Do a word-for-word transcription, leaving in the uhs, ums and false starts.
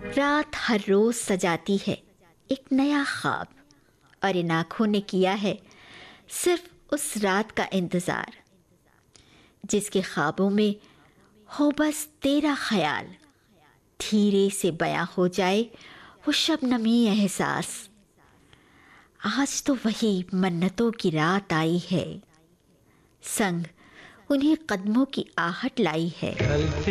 रात हर रोज सजाती है एक नया ख्वाब, और इन आँखों ने किया है सिर्फ उस रात का इंतज़ार जिसके ख्वाबों में हो बस तेरा ख्याल। धीरे से बयां हो जाए वो शबनमी एहसास। आज तो वही मन्नतों की रात आई है, संग उन्हीं कदमों की आहट लाई है।